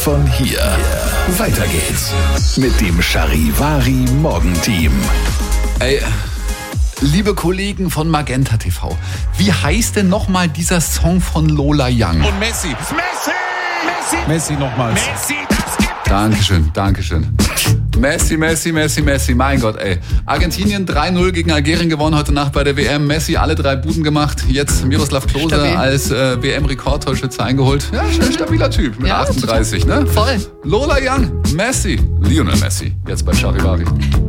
Von hier. Weiter geht's mit dem Charivari Morgenteam. Ey, liebe Kollegen von Magenta TV, wie heißt denn nochmal dieser Song von Lola Young? Und Messi. Messi nochmals. Messi, das gibt Dankeschön. Messi, mein Gott, ey. Argentinien 3-0 gegen Algerien gewonnen heute Nacht bei der WM. Messi alle 3 Buden gemacht. Jetzt Miroslav Klose Stabil. als WM-Rekordtorschütze eingeholt. Ja, stabiler Typ mit 38, ne? Voll. Lola Young, Messi, Lionel Messi, jetzt bei Charivari.